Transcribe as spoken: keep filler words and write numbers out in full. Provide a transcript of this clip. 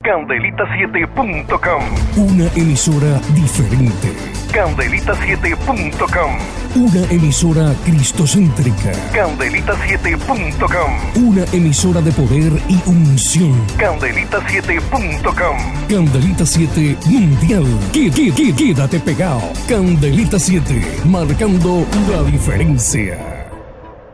Candelita siete punto com. Una emisora diferente. Candelita siete punto com. Una emisora cristocéntrica. Candelita siete punto com. Una emisora de poder y unción. Candelita siete punto com. Candelita siete Mundial. Qué- qué- qué- Quédate pegado. Candelita siete, marcando la diferencia.